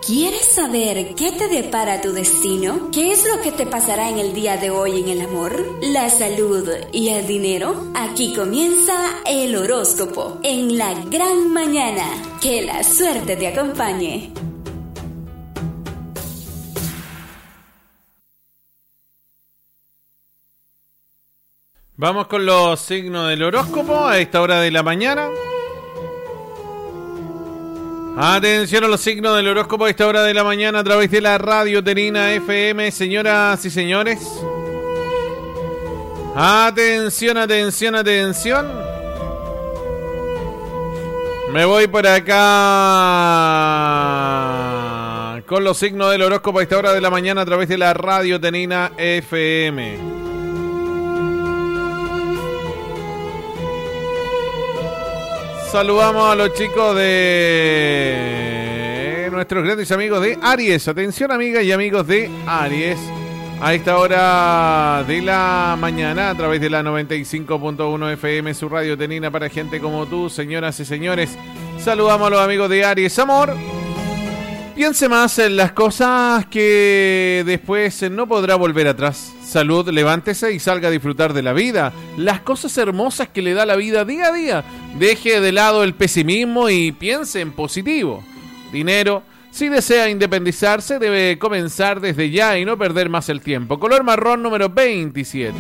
¿Quieres saber qué te depara tu destino? ¿Qué es lo que te pasará en el día de hoy en el amor, la salud y el dinero? Aquí comienza el horóscopo en la gran mañana. Que la suerte te acompañe. Vamos con los signos del horóscopo a esta hora de la mañana. Atención a los signos del horóscopo a esta hora de la mañana a través de la Radio Terina FM, señoras y señores. Atención, atención, atención. Me voy por acá con los signos del horóscopo a esta hora de la mañana a través de la Radio Terina FM. Saludamos a los chicos de nuestros grandes amigos de Aries. Atención, amigas y amigos de Aries. A esta hora de la mañana, a través de la 95.1 FM, su Radio Tenina para gente como tú, señoras y señores. Saludamos a los amigos de Aries. Amor, piense más en las cosas que después no podrá volver atrás. Salud, levántese y salga a disfrutar de la vida. Las cosas hermosas que le da la vida día a día. Deje de lado el pesimismo y piense en positivo. Dinero, si desea independizarse, debe comenzar desde ya y no perder más el tiempo. Color marrón número 27.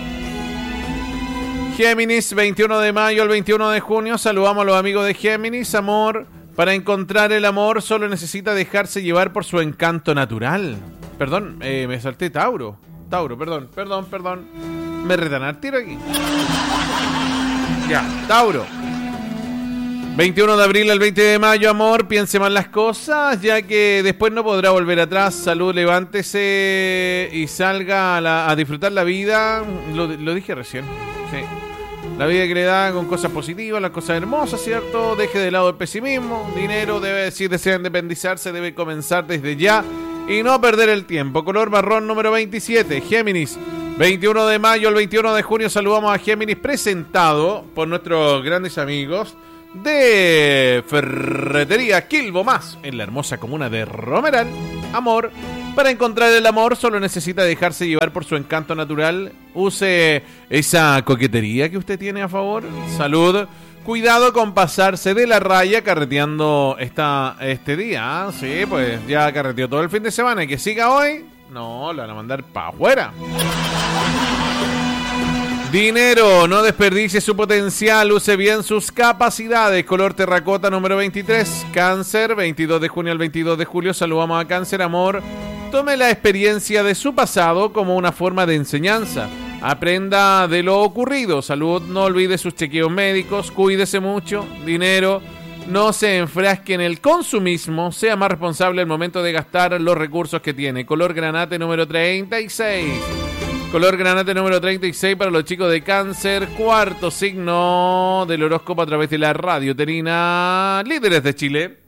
Géminis, 21 de mayo al 21 de junio. Saludamos a los amigos de Géminis. Amor, para encontrar el amor solo necesita dejarse llevar por su encanto natural. Perdón, me salté Tauro, perdón. Me retan al tiro aquí. Ya, Tauro. 21 de abril al 20 de mayo, amor, piense más las cosas, ya que después no podrá volver atrás. Salud, levántese y salga a disfrutar la vida. Lo dije recién, sí. La vida que le da con cosas positivas, las cosas hermosas, ¿cierto? Deje de lado el pesimismo. Dinero, si desea independizarse, debe comenzar desde ya y no perder el tiempo. Color marrón número 27, Géminis. 21 de mayo al 21 de junio saludamos a Géminis, presentado por nuestros grandes amigos de Ferretería Quilbo Más, en la hermosa comuna de Romeral. Amor, para encontrar el amor solo necesita dejarse llevar por su encanto natural. Use esa coquetería que usted tiene a favor. Salud, cuidado con pasarse de la raya carreteando este día. Sí, pues ya carreteó todo el fin de semana y que siga hoy, no, lo van a mandar para afuera. Dinero, no desperdicie su potencial, use bien sus capacidades. Color terracota número 23. Cáncer, 22 de junio al 22 de julio. Saludamos a Cáncer. Amor, tome la experiencia de su pasado como una forma de enseñanza. Aprenda de lo ocurrido. Salud, no olvide sus chequeos médicos. Cuídese mucho. Dinero, no se enfrasque en el consumismo. Sea más responsable al momento de gastar los recursos que tiene. Color granate número 36. Color granate número 36 para los chicos de Cáncer. Cuarto signo del horóscopo a través de la Radio Terina, líderes de Chile.